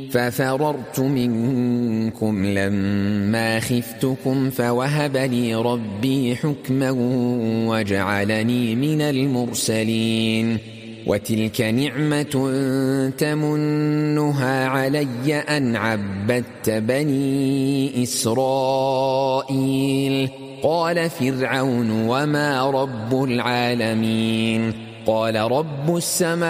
ففررت منكم لما خفتكم فوهب لي ربي حكما وجعلني من المرسلين وتلك نعمة تمنها علي أن عبدت بني إسرائيل قال فرعون وما رب العالمين قال رب السماوات